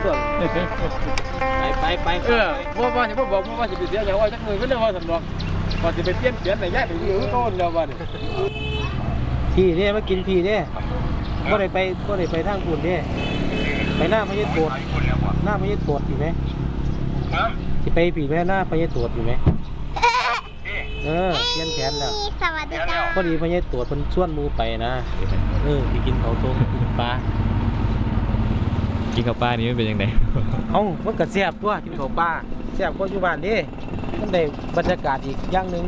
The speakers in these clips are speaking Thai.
ตัวไปว่าจะบอกว่าจะไปเสียอย่างว่าจักมือก็ได้ว่าสำรองว่าจะไปเปลี่ยนเปลี่ยนไหนแยกไปอยู่ต้นแล้ววันพี่เนี่ยมากินพี่เนี่ยก็ได้ไปทางคุณเนี่ยไปหน้าพญาโตดหน้าพญาโตดอยู่ไหมจะไปผีแม่หน้าพญาโตดอยู่ไหมเปลี่ยนแขนแล้วสวัสดีจ้าพอดีพญาโตดมันชวนมูไปนะไปกินเขาต้มกินปลากินข้าวปลานี่มันเป็นยังไงมันก็แซ่บตัวกินข้าวปลาแซ่บกว่าอยู่บ้านดิมันได้บรรยากาศอีกอย่างหนึ่ง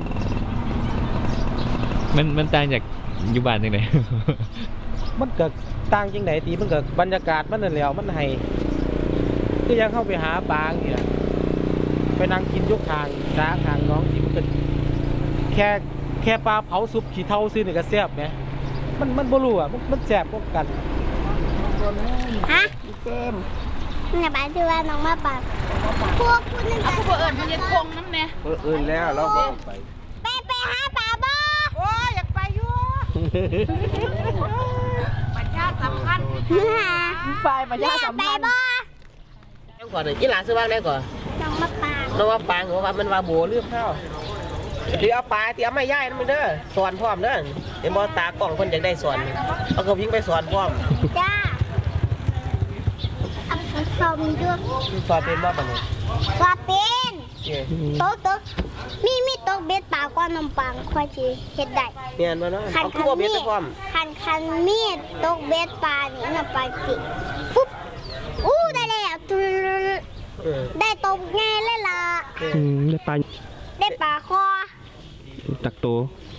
มันต่างจากอยู่บ้านยังไงมันก็ต่างจังไหนตีมันก็บรรยากาศมันนั่นแหละมันให้ก็ยังเข้าไปหาปลาอย่างนี้นะไปนั่งกินยกทางจ้าทางน้องที่มันก็แค่ปลาเผาซุปขี้เท่าซื้อนี่ก็แซ่บไหมมันบ่รู้อ่ะมันแซ่บกว่ากันฮะเจมเนี่ยบ้านชื่อว่าน้องมาปากพวกคุณนึงจะเอิญมันจะคงน้ำเนี่ยเอิญแล้วเราก็ไปหาปลาบ่โอ้ยอยากไปอยู่ประชาสัมพันธ์ไปประชาสัมพันธ์ยังก่อนเลยยี่หลานซื้อบ้างได้ก่อนน้องมาปางหัวว่ามันว่าโบเรื่องข้าวที่เอาปลาที่เอาไม่ย่ายนั่นมันเด้อสอนพร้อมเด้อเห็นบ่ตากล่องคนอยากได้สอนเอากระวิ่งไปสอนพร้อมจ้าสอนด้วยสอนเป็นบ่ปะเนี่ยสอนเป็นโต๊ะมีโต๊ะเบ็ดปลาก้อนน้ำปังค่อยจีเฮ็ดได้เปลี่ยนมาเนาะเอาคู่เบ็ดไปพร้อมคันมีโต๊ะเบ็ดปลานี่น้ำปังจิปุ๊บได้แล้วได้โต๊ะง่ายเลยล่ะได้ปลาคอตักโต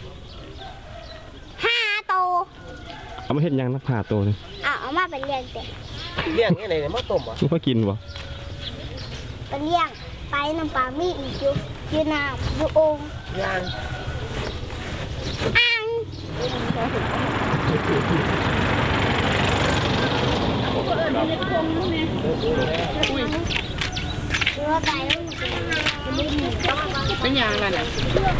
5 โตเอามาเห็นยังนักผ่าโตเลยเอามาเป็นเลี้ยงเลี้ยงยังไงเนี่ยมาต้มอ่ะลูกก็กินบ่เป็นเลี้ยงไปน้ำปลามีอีกอยู่น้ำอยู่องค์ย่างอ่างเป็นยางนั่นแหละ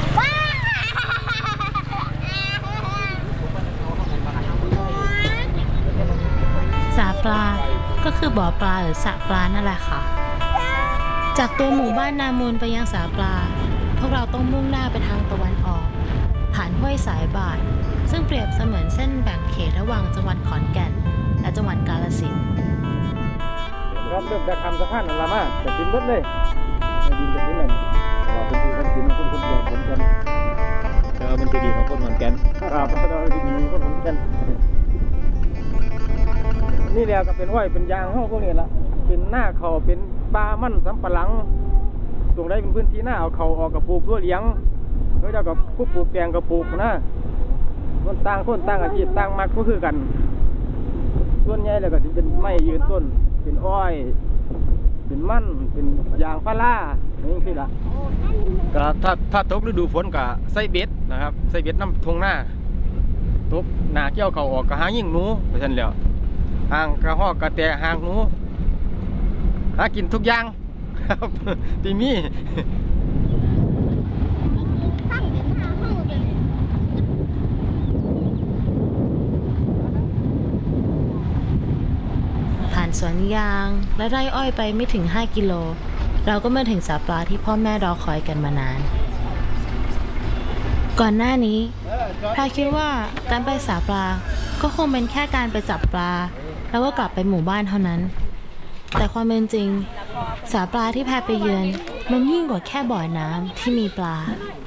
สาปลาก็คือบ่อปลาหรือสระปลานั่นแหละค่ะจากตัวหมู่บ้านนามูลไปยังสาปลาพวกเราต้องมุ่งหน้าไปทางตะวันออกผ่านห้วยสายบาทซึ่งเปรียบเสมือนเส้นแบ่งเขตระหว่างจังหวัดขอนแก่นและจังหวัดกาฬสินธุ์เริ่มจากคำสะพานนั่นละมาแต่ดินมืดเลยดินจะดินนั่นเป็นที่ดินคนเดียวคนกันมันคือดินของคนขอนแก่นครับเราดินของคนขอนแก่นนี่แหละก็เป็นอ้อยเป็นยางห้องพวกนี้ละเป็นหน้าเขาเป็นปลามั่นสำปะหลังตรงได้เป็นพื้นที่หน้าเอาเขาออกกับปลูกทั่วเลี้ยงแล้วเจ้ากับผู้ปลูกแกงกับปลูกนะคนต่างอาชีพต่างมักก็คือกันส่วนใหญ่เลยก็จะเป็นไม้ยืนต้นเป็นอ้อยเป็นมั่นเป็นยางพาราอย่างนี้ละก็ถ้าตกฤดูฝนก็ใส่เบ็ดนะครับใส่เบ็ดน้ำทงหน้าตกหน้าเกี่ยวเขาออกก็หายิ่งหนูไปทันแล้วหางกระหอกกระแตหางหนูหากินทุกอย่างครับที่มีผ่านสวนยางและไร่อ้อยไปไม่ถึง5 กิโลเราก็มาถึงสาปลาที่พ่อแม่รอคอยกันมานานก่อนหน้านี้พาคิดว่าการไปสาปลาก็คงเป็นแค่การไปจับปลาแล้วก็กลับไปหมู่บ้านเท่านั้นแต่ความเป็นจริงสาปลาที่แพไปเยือนมันยิ่งกว่าแค่บ่อน้ำที่มีปลา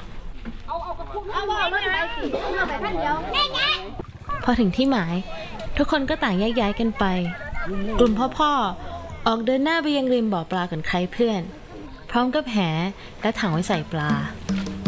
พอถึงที่หมายทุกคนก็ต่างแยกย้ายกันไปกลุ่มพ่อออกเดินหน้าไปยังริมบ่อปลากันใครเพื่อนพร้อมกับแหและถังไว้ใส่ปลา